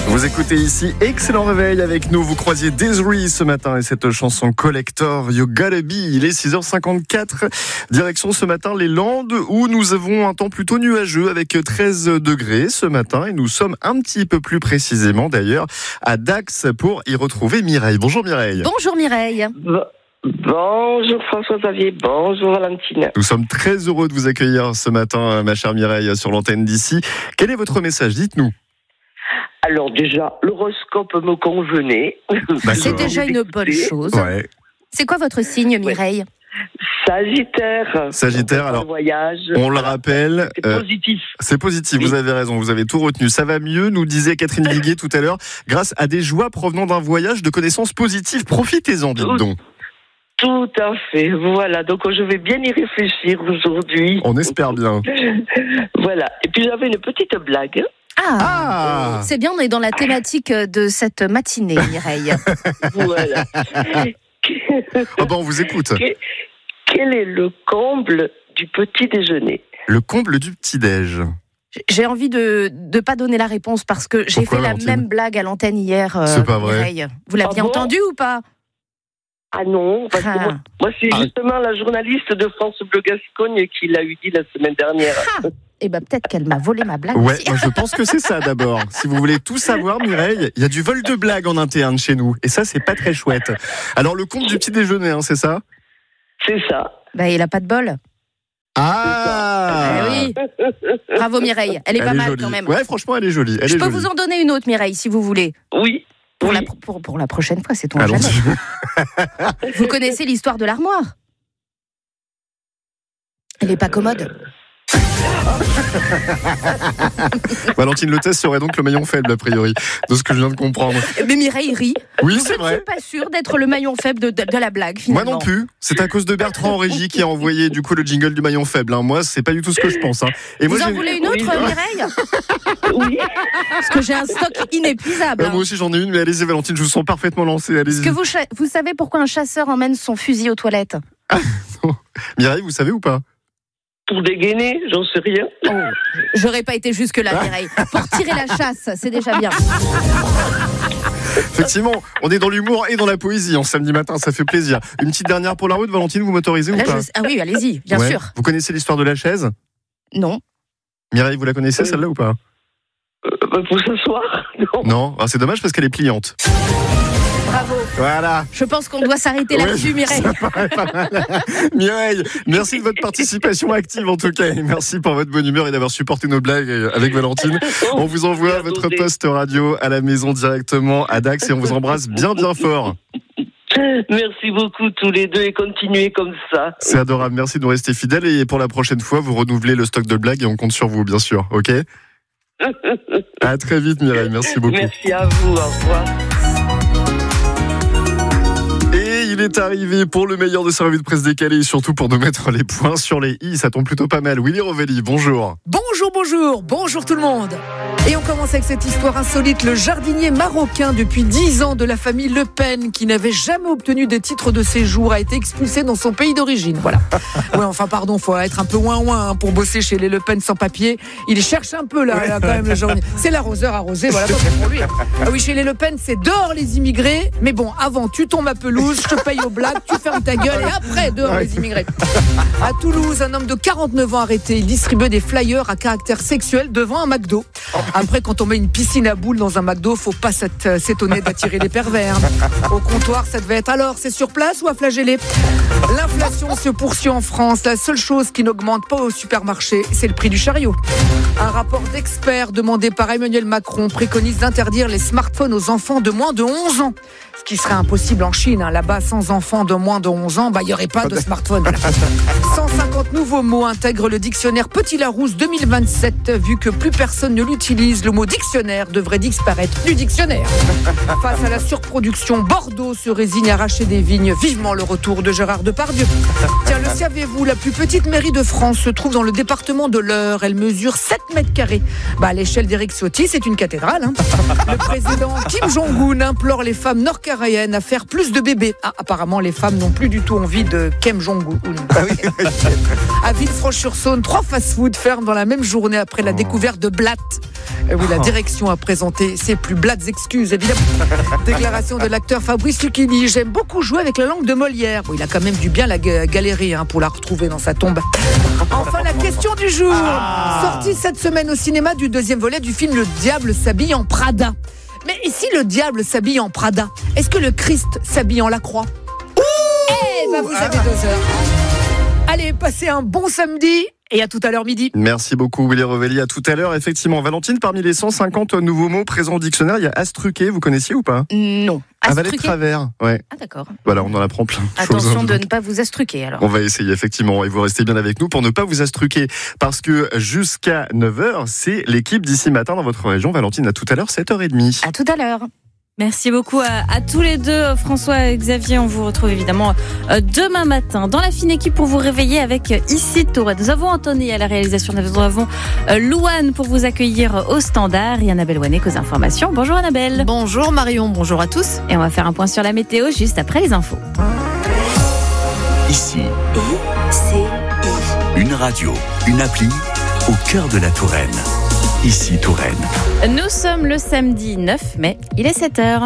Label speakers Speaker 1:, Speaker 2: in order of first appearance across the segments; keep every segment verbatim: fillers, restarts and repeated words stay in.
Speaker 1: Vous écoutez ici Excellent Réveil avec nous. Vous croisiez Desiree ce matin et cette chanson Collector You Gotta Be. Il est six heures cinquante-quatre. Direction ce matin les Landes où nous avons un temps plutôt nuageux avec treize degrés ce matin. Et nous sommes un petit peu plus précisément d'ailleurs à Dax pour y retrouver Mireille. Bonjour Mireille.
Speaker 2: Bonjour Mireille.
Speaker 3: Bonjour François-Xavier, bonjour Valentine.
Speaker 1: Nous sommes très heureux de vous accueillir ce matin, ma chère Mireille, sur l'antenne d'ici. Quel est votre message ? Dites-nous.
Speaker 3: Alors déjà, l'horoscope me convenait.
Speaker 2: C'est déjà une bonne chose.
Speaker 1: Ouais.
Speaker 2: C'est quoi votre signe, Mireille ?
Speaker 3: Sagittaire.
Speaker 1: Sagittaire, alors,
Speaker 3: voyage.
Speaker 1: on le rappelle.
Speaker 3: C'est
Speaker 1: euh,
Speaker 3: positif.
Speaker 1: C'est positif,
Speaker 3: Oui.
Speaker 1: vous avez raison, vous avez tout retenu. Ça va mieux, nous disait Catherine Viguier tout à l'heure, grâce à des joies provenant d'un voyage de connaissances positives. Profitez-en, dites donc.
Speaker 3: Tout à fait, voilà. Donc je vais bien y réfléchir aujourd'hui.
Speaker 1: On espère bien.
Speaker 3: Voilà. Et puis j'avais une petite blague.
Speaker 2: Ah,
Speaker 1: Ah,
Speaker 2: c'est bien, on est dans la thématique de cette matinée, Mireille.
Speaker 3: Voilà.
Speaker 1: oh ben on vous écoute.
Speaker 3: Quel est le comble du petit déjeuner ?
Speaker 1: Le comble du petit-déj.
Speaker 2: J'ai envie de ne pas donner la réponse parce que j'ai
Speaker 1: Pourquoi,
Speaker 2: fait la
Speaker 1: Valentine
Speaker 2: même blague à l'antenne hier, euh,
Speaker 1: C'est pas vrai.
Speaker 2: Mireille. Vous l'aviez
Speaker 3: Ah bon
Speaker 2: entendu ou pas ?
Speaker 3: Ah non, parce que
Speaker 2: Ah.
Speaker 3: moi, moi, c'est
Speaker 1: Ah.
Speaker 3: justement la journaliste de France Bleu Gascogne qui l'a eu dit la semaine dernière.
Speaker 2: Eh ben peut-être qu'elle m'a volé ma blague
Speaker 1: Ouais,
Speaker 2: aussi.
Speaker 1: moi, je pense que c'est ça d'abord. Si vous voulez tout savoir, Mireille, il y a du vol de blagues en interne chez nous. Et ça, c'est pas très chouette. Alors, le comble du petit déjeuner, hein, c'est ça ?
Speaker 3: C'est ça.
Speaker 2: Bah, il a pas de bol.
Speaker 1: Ah,
Speaker 2: Eh oui. Bravo Mireille, elle est
Speaker 1: Elle
Speaker 2: pas
Speaker 1: est
Speaker 2: mal
Speaker 1: jolie.
Speaker 2: quand même.
Speaker 1: Ouais, franchement, elle est jolie. Elle
Speaker 2: Je
Speaker 1: est
Speaker 2: peux
Speaker 1: jolie.
Speaker 2: vous en donner une autre, Mireille, si vous voulez.
Speaker 3: Oui.
Speaker 2: Pour,
Speaker 3: oui.
Speaker 2: la, pour, pour la prochaine fois, c'est on jamais.
Speaker 1: Allons-y.
Speaker 2: Vous connaissez l'histoire de l'armoire ? Elle est pas commode.
Speaker 1: Valentine Le Test serait donc le maillon faible, a priori, de ce que je viens de comprendre.
Speaker 2: Mais Mireille rit.
Speaker 1: Oui,
Speaker 2: Donc,
Speaker 1: c'est
Speaker 2: je ne
Speaker 1: vrai.
Speaker 2: suis pas sûre d'être le maillon faible de, de, de la blague,
Speaker 1: Moi
Speaker 2: finalement.
Speaker 1: non plus. C'est à cause de Bertrand en régie qui a envoyé du coup le jingle du maillon faible. hein. Moi, c'est pas du tout ce que je pense. hein. Et
Speaker 2: Vous
Speaker 1: moi,
Speaker 2: en
Speaker 1: j'ai-
Speaker 2: voulez une autre,
Speaker 3: Oui.
Speaker 2: Mireille ?
Speaker 3: Oui.
Speaker 2: Parce que j'ai un stock inépuisable.
Speaker 1: Euh,
Speaker 2: hein.
Speaker 1: moi aussi j'en ai une, mais allez-y Valentine, je vous sens parfaitement lancée.
Speaker 2: Est-ce
Speaker 1: Allez-y.
Speaker 2: que vous, cha- vous savez pourquoi un chasseur emmène son fusil aux toilettes ?
Speaker 1: Mireille, vous savez ou pas ?
Speaker 3: Pour dégainer, j'en sais rien.
Speaker 2: Oh, j'aurais pas été jusque-là, Mireille. Pour tirer la chasse, c'est déjà bien.
Speaker 1: Effectivement, on est dans l'humour et dans la poésie en samedi matin, ça fait plaisir. Une petite dernière pour la route, Valentine, vous m'autorisez ou
Speaker 2: Là,
Speaker 1: pas ?
Speaker 2: je- Ah oui, allez-y, bien
Speaker 1: Ouais.
Speaker 2: sûr.
Speaker 1: Vous connaissez l'histoire de la chaise ?
Speaker 2: Non.
Speaker 1: Mireille, vous la connaissez celle-là ou pas ?
Speaker 3: Euh, pour ce soir, non.
Speaker 1: Non, ah, c'est dommage parce qu'elle est pliante.
Speaker 2: Bravo.
Speaker 1: Voilà.
Speaker 2: Je pense qu'on doit s'arrêter
Speaker 1: Ouais,
Speaker 2: là-dessus, Mireille.
Speaker 1: ça paraît pas mal. Mireille, merci de votre participation active en tout cas. Et merci pour votre bonne humeur et d'avoir supporté nos blagues avec Valentine. On vous envoie
Speaker 3: Bien
Speaker 1: votre
Speaker 3: dosé.
Speaker 1: poste radio à la maison directement à Dax et on vous embrasse bien bien fort.
Speaker 3: Merci beaucoup tous les deux et continuez comme ça.
Speaker 1: C'est adorable, merci de nous rester fidèles et pour la prochaine fois, vous renouvelez le stock de blagues et on compte sur vous bien sûr, ok ? À très vite Mireille, merci beaucoup.
Speaker 3: Merci à vous, au revoir.
Speaker 1: Et il est arrivé pour le meilleur de sa revue de presse décalée et surtout pour nous mettre les points sur les i, ça tombe plutôt pas mal. Willy Rovelli, bonjour.
Speaker 4: Bonjour, bonjour, bonjour tout le monde. Et on commence avec cette histoire insolite. Le jardinier marocain depuis dix ans de la famille Le Pen, qui n'avait jamais obtenu de titre de séjour, a été expulsé dans son pays d'origine. Voilà. Ouais, enfin pardon, faut être un peu ouin-ouin hein, pour bosser chez les Le Pen sans papier. Il cherche un peu là, là quand même le jardinier. C'est l'arroseur arrosé, voilà, tant pis pour lui. Ah oui, chez les Le Pen, c'est dehors les immigrés. Mais bon, avant, tu tombes ma pelouse, je te paye aux blagues, tu fermes ta gueule et après, dehors les immigrés. À Toulouse, un homme de quarante-neuf ans arrêté. Il distribuait des flyers à caractère sexuel devant un McDo. Après, quand on met une piscine à boules dans un McDo, faut pas s'être- s'étonner d'attirer les pervers. Au comptoir, ça devait être alors, c'est sur place ou à flageller. L'inflation se poursuit en France. La seule chose qui n'augmente pas au supermarché, c'est le prix du chariot. Un rapport d'experts demandé par Emmanuel Macron préconise d'interdire les smartphones aux enfants de moins de onze ans. Ce qui serait impossible en Chine. Hein. Là-bas, sans enfants de moins de onze ans, bah, il n'y aurait pas de smartphone. Voilà. cent cinquante nouveaux mots intègrent le dictionnaire Petit Larousse deux mille vingt-sept. Vu que plus personne ne l'utilise, le mot dictionnaire devrait disparaître du dictionnaire. Face à la surproduction, Bordeaux se résigne à arracher des vignes. Vivement le retour de Gérard Depardieu. Tiens, le savez-vous, la plus petite mairie de France se trouve dans le département de l'Eure. Elle mesure sept mètres carrés. Bah, à l'échelle d'Éric Ciotti, c'est une cathédrale. Hein. Le président Kim Jong-un implore les femmes nord-coréennes à faire plus de bébés. Ah, apparemment, les femmes n'ont plus du tout envie de Kim Jong-un.
Speaker 1: Ah oui,
Speaker 4: À Villefranche-sur-Saône, trois fast-food ferment dans la même journée après la découverte de blattes. Et oui, la direction a présenté ses plus blattes excuses, évidemment. Déclaration de l'acteur Fabrice Lucchini. J'aime beaucoup jouer avec la langue de Molière. Bon, il a quand même dû bien la galérer hein, pour la retrouver dans sa tombe. Enfin, la question du jour. Sortie cette semaine au cinéma du deuxième volet du film Le Diable s'habille en Prada. Mais et si le diable s'habille en Prada, est-ce que le Christ s'habille en la croix? Eh ben, vous avez deux heures. Allez, passez un bon samedi. Et à tout à l'heure midi.
Speaker 1: Merci beaucoup Willy Revelli, à tout à l'heure. Effectivement, Valentine, parmi les cent cinquante nouveaux mots présents au dictionnaire, il y a astruqué, vous connaissiez ou pas?
Speaker 2: Non.
Speaker 1: Avaler de travers, ouais.
Speaker 2: Ah d'accord.
Speaker 1: Voilà, on en apprend plein de
Speaker 2: Attention
Speaker 1: choses.
Speaker 2: de ne pas vous astruquer alors.
Speaker 1: On va essayer effectivement, et vous restez bien avec nous pour ne pas vous astruquer. Parce que jusqu'à neuf heures, c'est l'équipe d'ici matin dans votre région. Valentine, à tout à l'heure, sept heures trente.
Speaker 2: À tout à l'heure.
Speaker 5: Merci beaucoup à, à tous les deux, François et Xavier. On vous retrouve évidemment euh, demain matin dans la fine équipe pour vous réveiller avec euh, Ici Tourette. Nous avons Anthony à la réalisation, nous avons euh, Louane pour vous accueillir au standard et Annabelle Wanek aux informations. Bonjour Annabelle.
Speaker 2: Bonjour Marion, bonjour à tous.
Speaker 5: Et on va faire un point sur la météo juste après les infos.
Speaker 6: Ici, une radio, une appli au cœur de la Touraine. Ici Touraine.
Speaker 5: Nous sommes le samedi neuf mai, il est sept heures.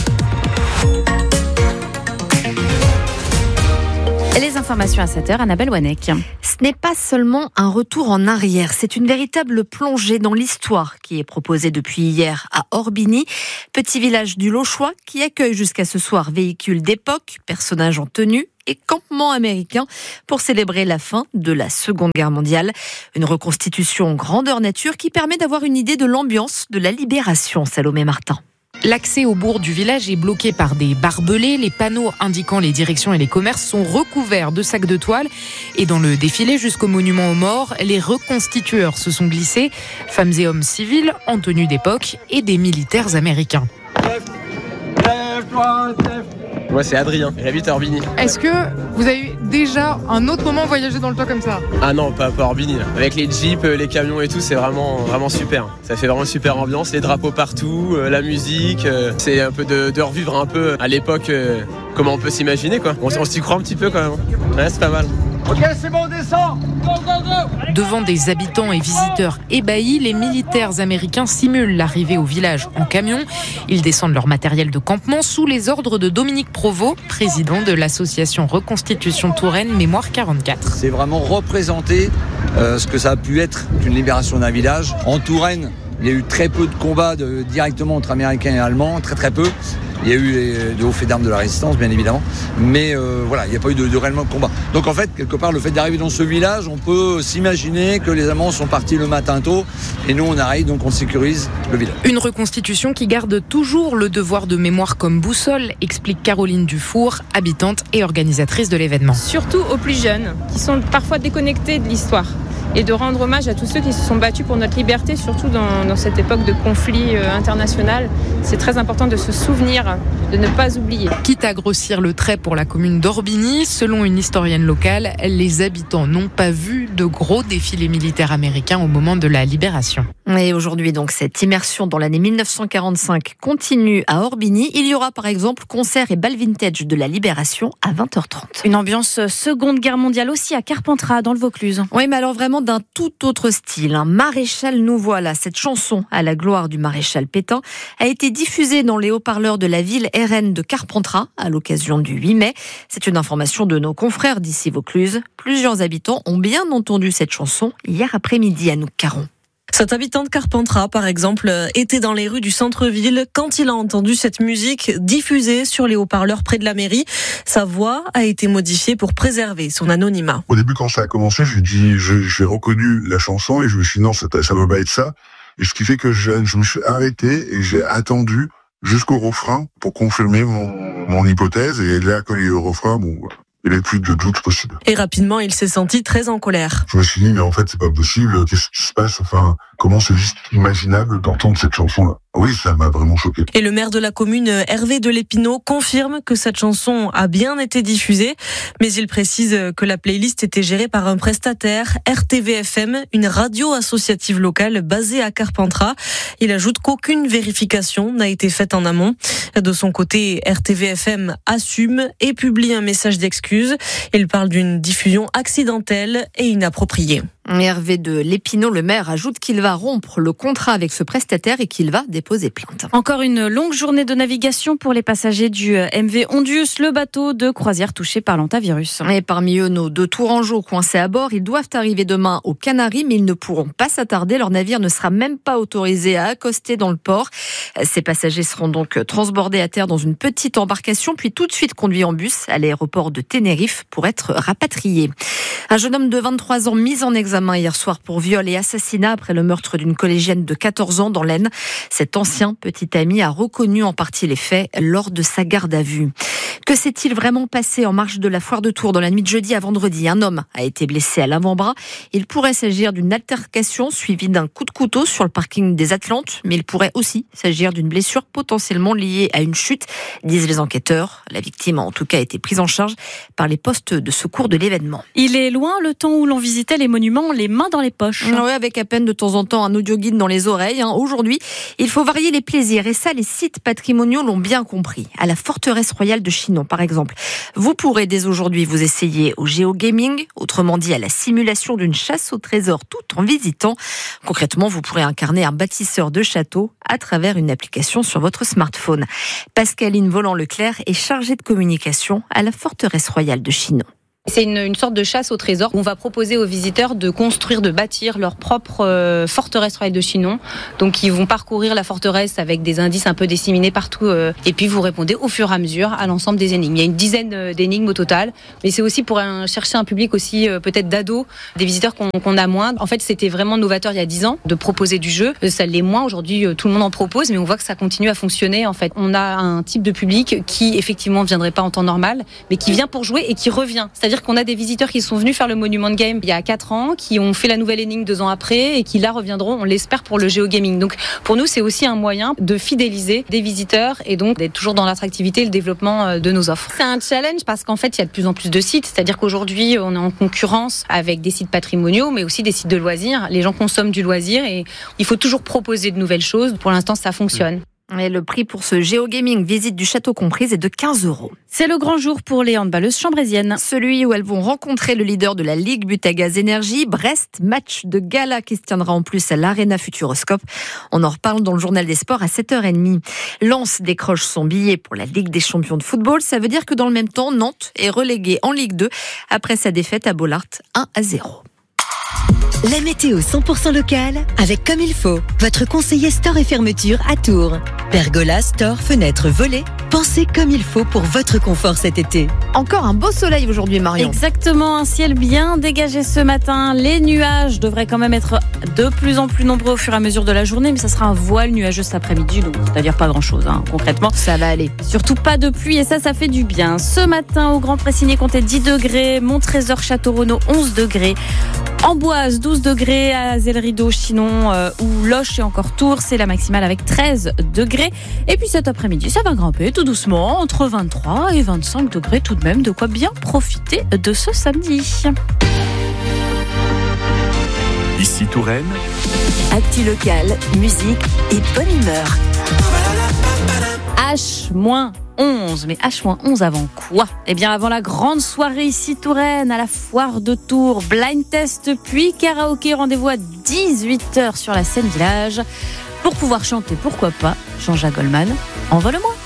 Speaker 5: Les informations à sept heures, Annabelle Wanek.
Speaker 2: Ce n'est pas seulement un retour en arrière, c'est une véritable plongée dans l'histoire qui est proposée depuis hier à Orbigny, petit village du Lochois qui accueille jusqu'à ce soir véhicules d'époque, personnages en tenue et campements américains pour célébrer la fin de la Seconde Guerre mondiale. Une reconstitution grandeur nature qui permet d'avoir une idée de l'ambiance de la libération, Salomé Martin.
Speaker 7: L'accès au bourg du village est bloqué par des barbelés. Les panneaux indiquant les directions et les commerces sont recouverts de sacs de toile. Et dans le défilé jusqu'au monument aux morts, les reconstitueurs se sont glissés. Femmes et hommes civils en tenue d'époque et des militaires américains.
Speaker 8: Moi c'est Adrien, j'habite à Orbigny.
Speaker 9: Est-ce que vous avez eu déjà un autre moment voyager dans le temps comme ça?
Speaker 8: Ah non, pas, pas Orbigny là. Avec les jeeps, les camions et tout, c'est vraiment, vraiment super. Ça fait vraiment une super ambiance, les drapeaux partout, euh, la musique. Euh, c'est un peu de, de revivre un peu à l'époque euh, comment on peut s'imaginer quoi. On, on s'y croit un petit peu quand même. Ouais, c'est pas mal.
Speaker 10: Ok, c'est bon, on descend. Go, go, go.
Speaker 7: Devant des habitants et visiteurs ébahis, les militaires américains simulent l'arrivée au village en camion. Ils descendent leur matériel de campement sous les ordres de Dominique Provost, président de l'association Reconstitution Touraine Mémoire quarante-quatre.
Speaker 11: C'est vraiment représenter euh, ce que ça a pu être une libération d'un village. En Touraine, il y a eu très peu de combats de, directement entre Américains et Allemands, très très peu. Il y a eu les, de hauts faits d'armes de la résistance, bien évidemment, mais euh, voilà, il n'y a pas eu de, de réellement de combat. Donc en fait, quelque part, le fait d'arriver dans ce village, on peut s'imaginer que les Allemands sont partis le matin tôt, et nous on arrive, donc on sécurise le village.
Speaker 7: Une reconstitution qui garde toujours le devoir de mémoire comme boussole, explique Caroline Dufour, habitante et organisatrice de l'événement.
Speaker 12: Surtout aux plus jeunes, qui sont parfois déconnectés de l'histoire. Et de rendre hommage à tous ceux qui se sont battus pour notre liberté, surtout dans, dans cette époque de conflit euh, international. C'est très important de se souvenir, de ne pas oublier.
Speaker 7: Quitte à grossir le trait pour la commune d'Orbigny, selon une historienne locale, les habitants n'ont pas vu de gros défilés militaires américains au moment de la libération.
Speaker 2: Et aujourd'hui, donc, cette immersion dans l'année mille neuf cent quarante-cinq continue à Orbigny. Il y aura par exemple concert et bal vintage de la Libération à vingt heures trente.
Speaker 5: Une ambiance Seconde Guerre mondiale aussi à Carpentras, dans le Vaucluse.
Speaker 2: Oui, mais alors vraiment d'un tout autre style. Un Maréchal nous voilà. Cette chanson à la gloire du maréchal Pétain a été diffusée dans les haut-parleurs de la ville R N de Carpentras à l'occasion du huit mai. C'est une information de nos confrères d'ici Vaucluse. Plusieurs habitants ont bien entendu cette chanson hier après-midi à Noucaron.
Speaker 13: Cet habitant de Carpentras, par exemple, était dans les rues du centre-ville quand il a entendu cette musique diffusée sur les haut-parleurs près de la mairie. Sa voix a été modifiée pour préserver son anonymat.
Speaker 14: Au début, quand ça a commencé, j'ai dit, je, j'ai reconnu la chanson et je me suis dit non, ça ne doit pas être ça. Et ce qui fait que je, je me suis arrêté et j'ai attendu jusqu'au refrain pour confirmer mon, mon hypothèse. Et là, quand il y a eu le refrain, bon, il n'y avait plus de doute possible.
Speaker 13: Et rapidement, il s'est senti très en colère.
Speaker 14: Je me suis dit, mais en fait, c'est pas possible. Qu'est-ce qui se passe? Enfin, comment c'est juste imaginable d'entendre cette chanson-là. Oui, ça m'a vraiment choqué.
Speaker 13: Et le maire de la commune, Hervé Delépinot, confirme que cette chanson a bien été diffusée, mais il précise que la playlist était gérée par un prestataire, R T V F M, une radio associative locale basée à Carpentras. Il ajoute qu'aucune vérification n'a été faite en amont. De son côté, R T V F M assume et publie un message d'excuse. Il parle d'une diffusion accidentelle et inappropriée.
Speaker 2: Hervé Delépinot, le maire, ajoute qu'il va rompre le contrat avec ce prestataire et qu'il va déposer plainte.
Speaker 5: Encore une longue journée de navigation pour les passagers du M V Ondius, le bateau de croisière touché par l'hantavirus.
Speaker 2: Et parmi eux, nos deux tourangeaux coincés à bord, ils doivent arriver demain aux Canaries, mais ils ne pourront pas s'attarder. Leur navire ne sera même pas autorisé à accoster dans le port. Ces passagers seront donc transbordés à terre dans une petite embarcation, puis tout de suite conduits en bus à l'aéroport de Tenerife pour être rapatriés. Un jeune homme de vingt-trois ans mis en examen hier soir pour viol et assassinat après le meurtre d'une collégienne de quatorze ans dans l'Aisne. Cet ancien petit ami a reconnu en partie les faits lors de sa garde à vue. Que s'est-il vraiment passé en marge de la foire de Tours dans la nuit de jeudi à vendredi ? Un homme a été blessé à l'avant-bras. Il pourrait s'agir d'une altercation suivie d'un coup de couteau sur le parking des Atlantes, mais il pourrait aussi s'agir d'une blessure potentiellement liée à une chute, disent les enquêteurs. La victime a en tout cas été prise en charge par les postes de secours de l'événement.
Speaker 5: Il est loin le temps où l'on visitait les monuments les mains dans les poches.
Speaker 2: Oui, avec à peine de temps en temps un audio-guide dans les oreilles. Aujourd'hui, il faut varier les plaisirs et ça, les sites patrimoniaux l'ont bien compris. À la forteresse royale de Chinon, par exemple, vous pourrez dès aujourd'hui vous essayer au géogaming, autrement dit à la simulation d'une chasse au trésor tout en visitant. Concrètement, vous pourrez incarner un bâtisseur de château à travers une application sur votre smartphone. Pascaline Volant-Leclerc est chargée de communication à la forteresse royale de Chinon.
Speaker 15: C'est une, une sorte de chasse au trésor. On va proposer aux visiteurs de construire, de bâtir leur propre euh, forteresse royale de Chinon. Donc ils vont parcourir la forteresse avec des indices un peu disséminés partout euh, et puis vous répondez au fur et à mesure à l'ensemble des énigmes. Il y a une dizaine d'énigmes au total, mais c'est aussi pour un, chercher un public aussi euh, peut-être d'ados, des visiteurs qu'on, qu'on a moins. En fait, c'était vraiment novateur il y a dix ans de proposer du jeu. Ça l'est moins aujourd'hui, euh, tout le monde en propose, mais on voit que ça continue à fonctionner. En fait, on a un type de public qui effectivement ne viendrait pas en temps normal, mais qui vient pour jouer et qui revient. C'est-à-dire C'est-à-dire qu'on a des visiteurs qui sont venus faire le Monument Game il y a quatre ans, qui ont fait la nouvelle énigme deux ans après et qui là reviendront, on l'espère, pour le géogaming. Donc pour nous, c'est aussi un moyen de fidéliser des visiteurs et donc d'être toujours dans l'attractivité et le développement de nos offres. C'est un challenge parce qu'en fait, il y a de plus en plus de sites. C'est-à-dire qu'aujourd'hui, on est en concurrence avec des sites patrimoniaux, mais aussi des sites de loisirs. Les gens consomment du loisir et il faut toujours proposer de nouvelles choses. Pour l'instant, ça fonctionne.
Speaker 2: Et le prix pour ce géogaming, visite du château comprise, est de quinze euros.
Speaker 5: C'est le grand jour pour les handballeuses chambrésiennes.
Speaker 2: Celui où elles vont rencontrer le leader de la Ligue Butagaz Énergie, Brest. Match de gala qui se tiendra en plus à l'Arena Futuroscope. On en reparle dans le journal des sports à sept heures trente. Lens décroche son billet pour la Ligue des champions de football. Ça veut dire que dans le même temps, Nantes est reléguée en Ligue deux après sa défaite à Bollaert un à zéro.
Speaker 16: La météo cent pour cent locale avec Comme il faut, votre conseiller store et fermeture à Tours. Pergola, store, fenêtres, volets. Pensez comme il faut pour votre confort cet été.
Speaker 2: Encore un beau soleil aujourd'hui, Marion.
Speaker 5: Exactement, un ciel bien dégagé ce matin. Les nuages devraient quand même être de plus en plus nombreux au fur et à mesure de la journée, mais ça sera un voile nuageux cet après-midi, donc c'est-à-dire pas grand-chose, hein, concrètement.
Speaker 2: Ça va aller.
Speaker 5: Surtout pas de pluie et ça, ça fait du bien. Ce matin, au Grand Pressigné, comptait dix degrés. Montrésor, Château-Renaud, onze degrés. Amboise, douze degrés, à Zellerideau, Chinon euh, ou Loches et encore Tours, c'est la maximale avec treize degrés. Et puis cet après-midi, ça va grimper tout doucement, entre vingt-trois et vingt-cinq degrés tout de même, de quoi bien profiter de ce samedi.
Speaker 6: Ici Touraine.
Speaker 16: Actu local, musique et bonne humeur.
Speaker 5: H onze, mais H onze avant quoi ? Eh bien avant la grande soirée ici Touraine, à la foire de Tours, blind test puis karaoké, rendez-vous à dix-huit heures sur la scène village pour pouvoir chanter, pourquoi pas, Jean-Jacques Goldman, Envole-moi.